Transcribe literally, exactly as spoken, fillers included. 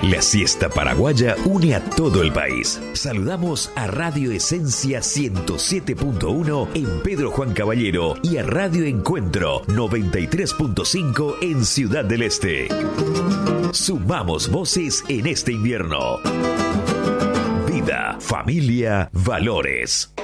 La siesta paraguaya une a todo el país. Saludamos a Radio Esencia ciento siete punto uno en Pedro Juan Caballero y a Radio Encuentro noventa y tres punto cinco en Ciudad del Este. Sumamos voces en este invierno. Vida, familia, valores.